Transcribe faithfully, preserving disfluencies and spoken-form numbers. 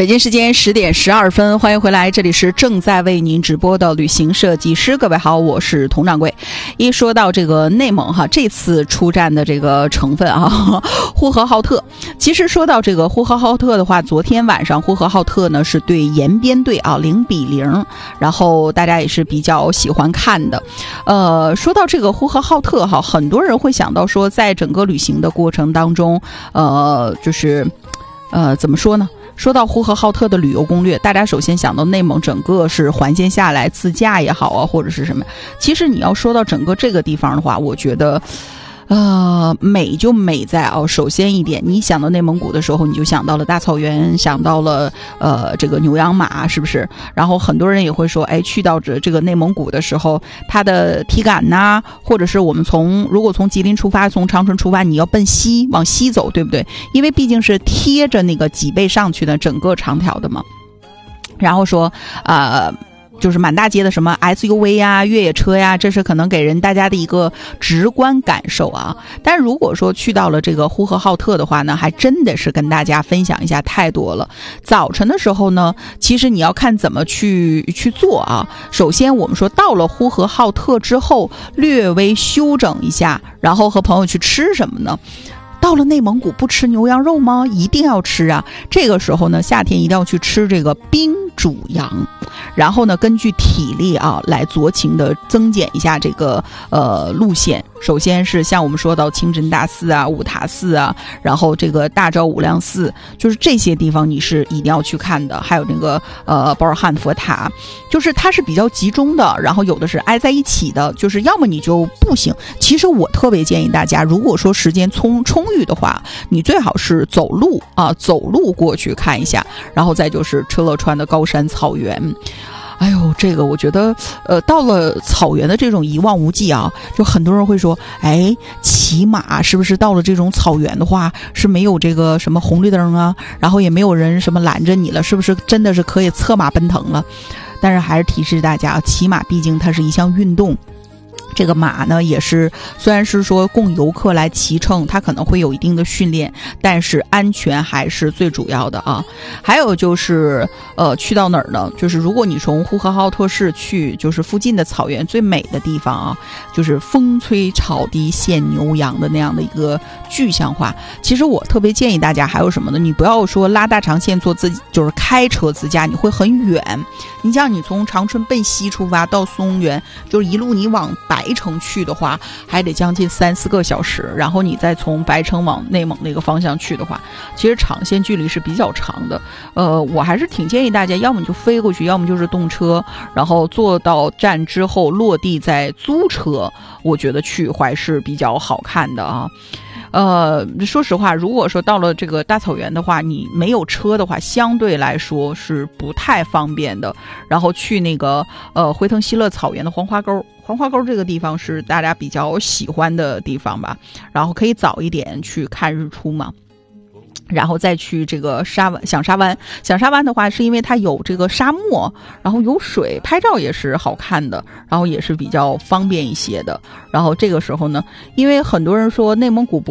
北京时间十点十二分，欢迎回来，这里是正在为您直播的旅行设计师。各位好，我是佟掌柜。一说到这个内蒙哈，这次出战的这个成分啊，呼和浩特。其实说到这个呼和浩特的话，昨天晚上呼和浩特呢是对延边队啊零比零，然后大家也是比较喜欢看的。呃，说到这个呼和浩特哈，很多人会想到说，在整个旅行的过程当中，呃，就是呃怎么说呢？说到呼和浩特的旅游攻略，大家首先想到内蒙整个是环线下来自驾也好啊，或者是什么。其实你要说到整个这个地方的话，我觉得呃，美就美在哦，首先一点，你想到内蒙古的时候，你就想到了大草原，想到了呃这个牛羊马，是不是？然后很多人也会说，哎，去到这这个内蒙古的时候，它的体感呐，或者是我们从如果从吉林出发，从长春出发，你要奔西往西走，对不对？因为毕竟是贴着那个脊背上去的整个长条的嘛。然后说，呃。就是满大街的什么 S U V 呀、越野车呀，这是可能给人大家的一个直观感受啊。但如果说去到了这个呼和浩特的话呢，还真的是跟大家分享一下太多了。早晨的时候呢，其实你要看怎么去去做啊。首先我们说到了呼和浩特之后，略微休整一下，然后和朋友去吃什么呢？到了内蒙古不吃牛羊肉吗？一定要吃啊！这个时候呢，夏天一定要去吃这个冰煮羊，然后呢，根据体力啊来酌情的增减一下这个呃路线。首先是像我们说到清真大寺啊、五塔寺啊，然后这个大昭无量寺，就是这些地方你是一定要去看的。还有这个呃保尔汉佛塔，就是它是比较集中的，然后有的是挨在一起的，就是要么你就步行。其实我特别建议大家，如果说时间充充裕的话，你最好是走路啊，走路过去看一下，然后再就是车勒川的高山草原。哎呦，这个我觉得，呃，到了草原的这种一望无际啊，就很多人会说，哎，骑马是不是到了这种草原的话，是没有这个什么红绿灯啊，然后也没有人什么拦着你了，是不是真的是可以策马奔腾了？但是还是提示大家，骑马毕竟它是一项运动。这个马呢，也是虽然是说供游客来骑乘，它可能会有一定的训练，但是安全还是最主要的啊。还有就是呃，去到哪儿呢？就是如果你从呼和浩特市去，就是附近的草原最美的地方啊，就是风吹草低见牛羊的那样的一个具象化。其实我特别建议大家还有什么呢？你不要说拉大长线做自己，就是开车自驾，你会很远。你像你从长春奔西出发到松原，就是一路你往白城去的话，还得将近三四个小时，然后你再从白城往内蒙那个方向去的话，其实长线距离是比较长的。呃，我还是挺建议大家，要么你就飞过去，要么就是动车，然后坐到站之后落地再租车，我觉得去还是比较好看的啊。呃，说实话，如果说到了这个大草原的话，你没有车的话，相对来说是不太方便的。然后去那个呃辉腾西勒草原的黄花沟，黄花沟这个地方是大家比较喜欢的地方吧。然后可以早一点去看日出嘛。然后再去这个沙湾响沙湾，响沙湾的话是因为它有这个沙漠，然后有水，拍照也是好看的，然后也是比较方便一些的。然后这个时候呢，因为很多人说内蒙古不